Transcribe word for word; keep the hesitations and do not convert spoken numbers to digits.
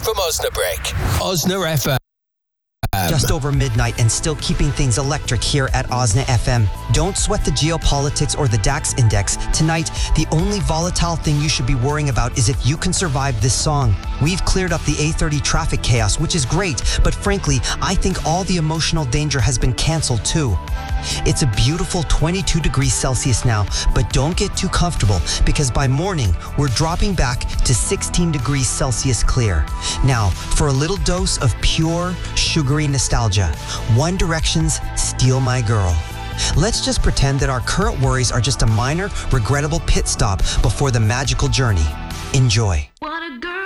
from Osnabrück. Osna F M. Just over midnight and still keeping things electric here at Osna F M. Don't sweat the geopolitics or the DAX index. Tonight, the only volatile thing you should be worrying about is if you can survive this song. We've cleared up the A thirty traffic chaos, which is great, but frankly, I think all the emotional danger has been canceled too. It's a beautiful twenty-two degrees Celsius now, but don't get too comfortable because by morning, we're dropping back to sixteen degrees Celsius clear. Now, for a little dose of pure, sugary nostalgia, One Direction's Steal My Girl. Let's just pretend that our current worries are just a minor, regrettable pit stop before the magical journey. Enjoy. What a girl.